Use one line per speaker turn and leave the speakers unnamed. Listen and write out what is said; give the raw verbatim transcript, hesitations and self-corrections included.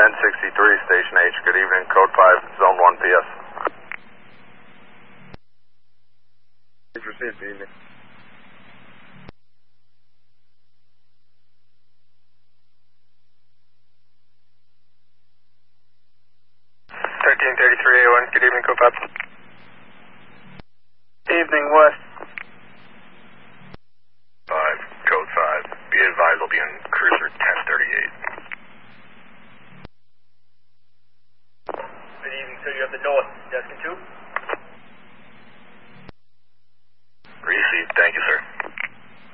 nine sixty-three, Station H. Good evening, Code five, Zone one P S.
Received, good evening.
thirteen thirty-three A one, good evening, Code five.
Evening, West.
five, Code five. Be advised will be in cruiser ten thirty-eight.
Good evening, sir. You have the north, Destin two.